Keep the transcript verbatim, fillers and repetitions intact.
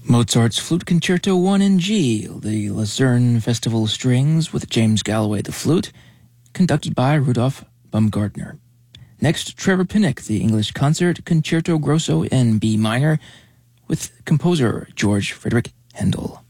Mozart's Flute Concerto one in G, the Lucerne Festival Strings with James Galloway the flute, conducted by Rudolph Baumgartner. Next, Trevor Pinnock, the English Concert Concerto Grosso in B minor, with composer George Frederick Handel.